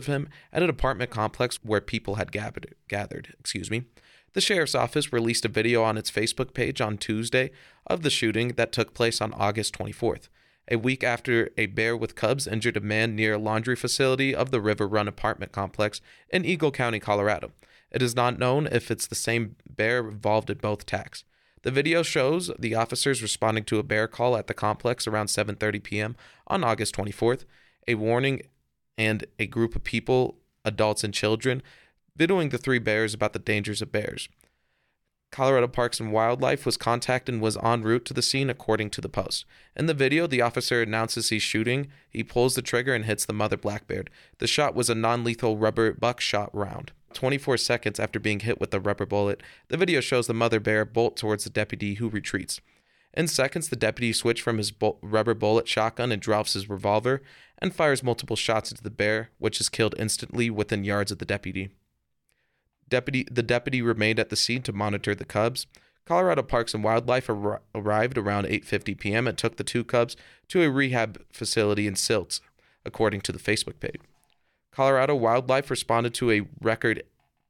him at an apartment complex where people had gathered. The sheriff's office released a video on its Facebook page on Tuesday of the shooting that took place on August 24th, a week after a bear with cubs injured a man near a laundry facility of the River Run apartment complex in Eagle County, Colorado. It is not known if it's the same bear involved in both attacks. The video shows the officers responding to a bear call at the complex around 7:30 p.m. on August 24th, a warning, and a group of people, adults and children, videoing the three bears about the dangers of bears. Colorado Parks and Wildlife was contacted and was en route to the scene, according to the Post. In the video, the officer announces he's shooting. He pulls the trigger and hits the mother black bear. The shot was a non-lethal rubber buckshot round. 24 seconds after being hit with the rubber bullet, the video shows the mother bear bolt towards the deputy, who retreats. In seconds, the deputy switches from his rubber bullet shotgun and drops his revolver and fires multiple shots into the bear, which is killed instantly within yards of the deputy. The deputy remained at the scene to monitor the cubs. Colorado Parks and Wildlife arrived around 8:50 p.m. and took the two cubs to a rehab facility in Silts, according to the Facebook page. Colorado Wildlife responded to a record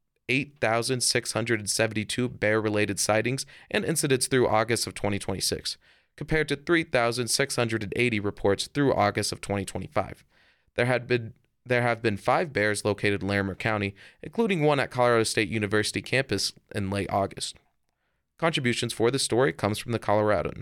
8,672 bear-related sightings and incidents through August of 2026, compared to 3,680 reports through August of 2025. There have been 5 bears located in Larimer County, including one at Colorado State University campus in late August. Contributions for this story comes from the Coloradoan.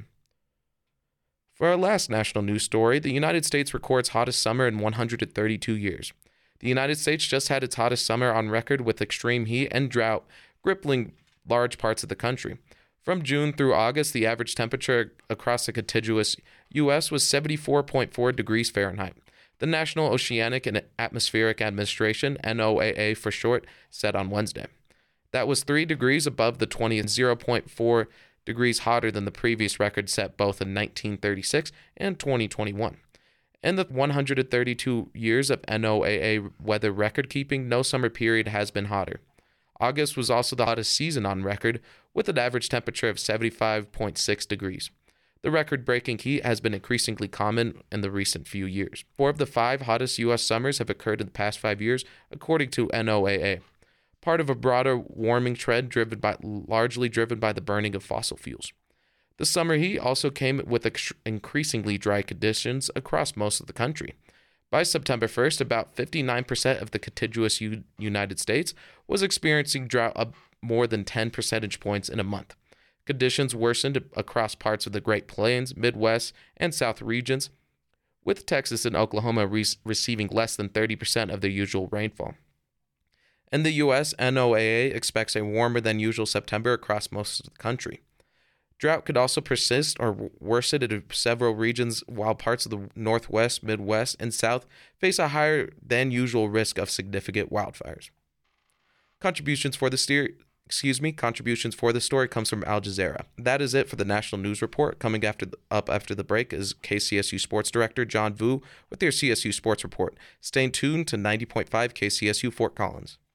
For our last national news story, the United States records hottest summer in 132 years. The United States just had its hottest summer on record, with extreme heat and drought crippling large parts of the country. From June through August, the average temperature across the contiguous U.S. was 74.4 degrees Fahrenheit. The National Oceanic and Atmospheric Administration, NOAA for short, said on Wednesday. That was 3 degrees above the 20 and 0.4 degrees hotter than the previous record set both in 1936 and 2021. In the 132 years of NOAA weather record keeping, no summer period has been hotter. August was also the hottest season on record, with an average temperature of 75.6 degrees. The record-breaking heat has been increasingly common in the recent few years. 4 of the 5 hottest U.S. summers have occurred in the past 5 years, according to NOAA, part of a broader warming trend largely driven by the burning of fossil fuels. The summer heat also came with increasingly dry conditions across most of the country. By September 1st, about 59% of the contiguous United States was experiencing drought up more than 10 percentage points in a month. Conditions worsened across parts of the Great Plains, Midwest, and South regions, with Texas and Oklahoma receiving less than 30% of their usual rainfall. In the U.S., NOAA expects a warmer than usual September across most of the country. Drought could also persist or worsen in several regions, while parts of the Northwest, Midwest, and South face a higher than usual risk of significant wildfires. Contributions for the story comes from Al Jazeera. That is it for the National News Report. Coming up after the break is KCSU Sports Director John Vu with your CSU Sports Report. Stay tuned to 90.5 KCSU Fort Collins.